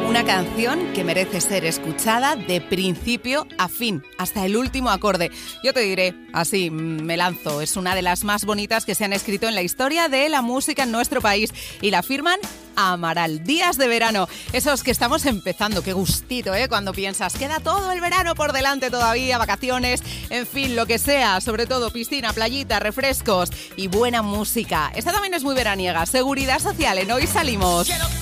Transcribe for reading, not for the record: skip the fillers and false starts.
Una canción que merece ser escuchada de principio a fin, hasta el último acorde. Yo te diré, así me lanzo, es una de las más bonitas que se han escrito en la historia de la música en nuestro país y la firman Amaral. Días de verano, esos que estamos empezando, qué gustito, cuando piensas, queda todo el verano por delante todavía, vacaciones, en fin, lo que sea, sobre todo piscina, playita, refrescos y buena música. Esta también es muy veraniega, Seguridad Social en Hoy Salimos.